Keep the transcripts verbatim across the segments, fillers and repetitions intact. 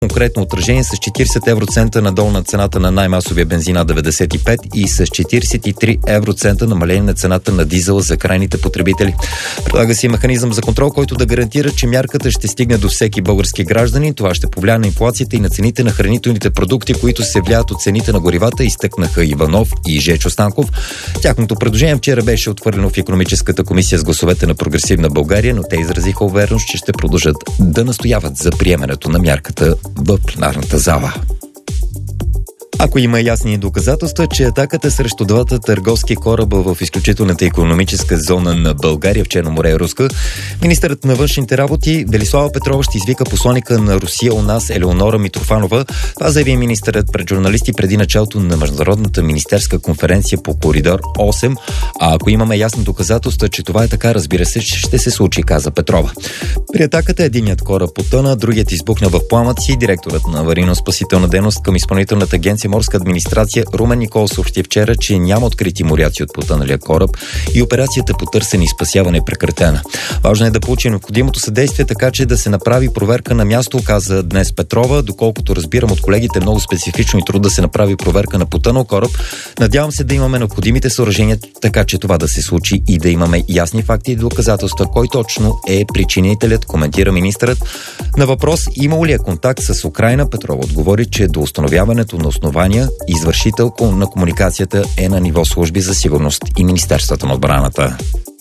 конкретно отражение с четирийсет евроцента надолу на цената на най-масовия бензин А деветдесет и пет и с четирийсет и три евроцента намаление на цената на дизела за крайните потребители. Предлага се и механизъм за контрол, който да гарантира, че мярката ще стигне до всеки български гражданин. Това ще повлияе на инфлацията и на цените на хранителните продукти, които се влияят от цените на горивата, изтъкнаха Иванов и Жечо Станков. Тяхното предложение вчера беше отхвърлено в икономическата комисия с гласовете на Прогресивна България, но те изразиха увереност, че ще продължат да настояват за приемането на мярката в пленарната зала. Ако има ясни доказателства, че атаката срещу двата търговски кораба в изключителната икономическа зона на България в Черно море е руска, министърът на външните работи Велислава Петрова ще извика посланика на Русия у нас Елеонора Митрофанова. Това заяви министърът пред журналисти преди началото на Международната министерска конференция по коридор осем. А ако имаме ясни доказателства, че това е така, разбира се, ще се случи, каза Петрова. При атаката единият кораб потъна, другият избухна в пламъци. Директорът на аварийно-спасителна дейност към изпълнителната агенция Морска администрация Румен Никол съобщи вчера, че няма открити моряци от потъналия кораб и операцията по търсене и спасяване е прекратена. Важно е да получи необходимото съдействие, така че да се направи проверка на място, каза днес Петрова. Доколкото разбирам от колегите, много специфично и трудно да се направи проверка на потънал кораб. Надявам се да имаме необходимите съоръжения, така че това да се случи и да имаме ясни факти и доказателства, кой точно е причинителят, коментира министърът. На въпрос имало ли е контакт с Украйна, Петрова отговори, че до установяването на основания извършител на комуникацията е на ниво служби за сигурност и Министерството на отбраната.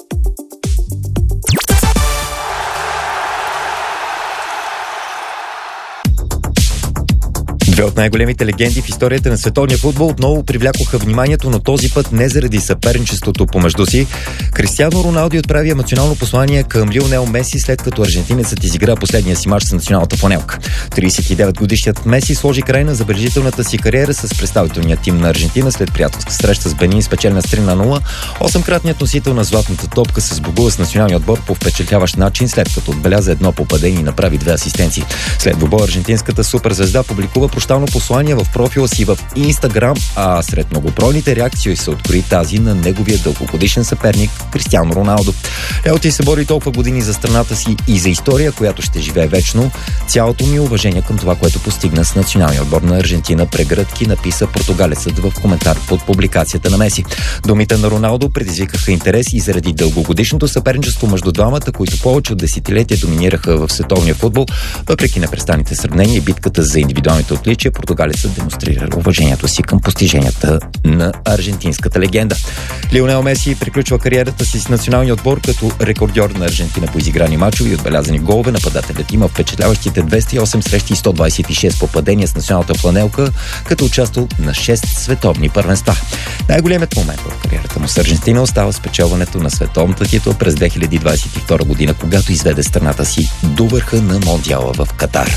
Две от най-големите легенди в историята на световния футбол отново привлякоха вниманието, но този път не заради съперничеството помежду си. Кристиано Роналдо отправи емоционално послание към Лионел Меси, след като аржентинецът изигра последния си мач с националната фланелка. трийсет и девет годишният Меси сложи край на забележителната си кариера с представителния тим на Аржентина след приятелска среща с Бенин, спечелена с три на нула. Осемкратният носител на златната топка се сбогува с националния отбор по впечатляващ начин, след като отбеляза едно попадение и направи две асистенции. След двубоя аржентинската суперзвезда публикува прощално послание в профила си в Инстаграм, а сред многобройните реакции се открои тази на неговия дългогодишен съперник Кристиано Роналдо. Елти се бори толкова години за страната си и за история, която ще живее вечно. Цялото ми уважение към това, което постигна с националния отбор на Аржентина, прегръдки, написа португалецът в коментар под публикацията на Меси. Думите на Роналдо предизвикаха интерес и заради дългогодишното съперничество между двамата, които повече от десетилетия доминираха в световния футбол. Въпреки непрестанните сравнения и битката за индивидуалните отличия, португалецът демонстрира уважението си към постиженията на аржентинската легенда. Лионел Меси приключва кариерата си с националния отбор като рекордьор на Аржентина по изиграни мачове и отбелязани голове. Нападателят има впечатляващите двеста и осем срещи и сто двадесет и шест попадения с националната фланелка, като участвал на шест световни първенства. Най-големият момент в кариерата му с Аржентина остава спечелването на световната титла през две хиляди двадесет и втора година, когато изведе страната си до върха на Мондиала в Катар.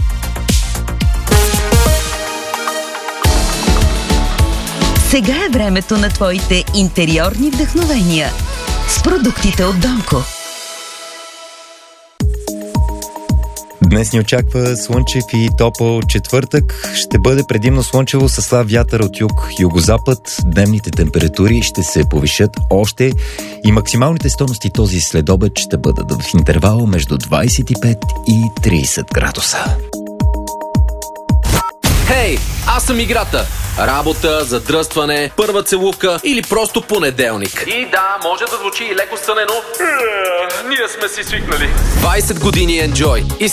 Сега е времето на твоите интериорни вдъхновения с продуктите от Донко. Днес ни очаква слънчев и топъл четвъртък. Ще бъде предимно слънчево със слаб вятър от юг, югозапад. Дневните температури ще се повишат още и максималните стойности този следобед ще бъдат в интервал между двадесет и пет и тридесет градуса. Хей, аз съм играта. Работа, задръстване, първа целувка или просто понеделник. И да, може да звучи и леко стънено. Ние сме си свикнали. двадесет години Enjoy.